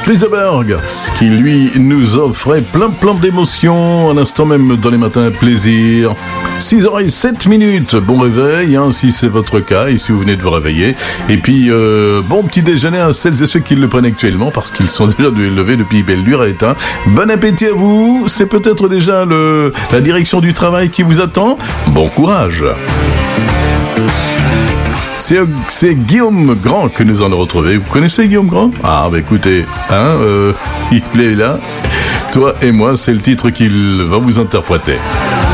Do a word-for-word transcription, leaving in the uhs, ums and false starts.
Liseberg, qui lui nous offrait plein plein d'émotions, à l'instant même dans les matins plaisir. six heures sept minutes, bon réveil, hein, si c'est votre cas, et si vous venez de vous réveiller. Et puis, euh, bon petit déjeuner à celles et ceux qui le prennent actuellement, parce qu'ils sont déjà levés depuis belle lurette. Hein. Bon appétit à vous, c'est peut-être déjà le, la direction du travail qui vous attend. Bon courage. C'est, c'est Guillaume Grand que nous allons retrouver. Vous connaissez Guillaume Grand ? Ah, bah écoutez, hein, euh, il est là. Toi et moi, c'est le titre qu'il va vous interpréter.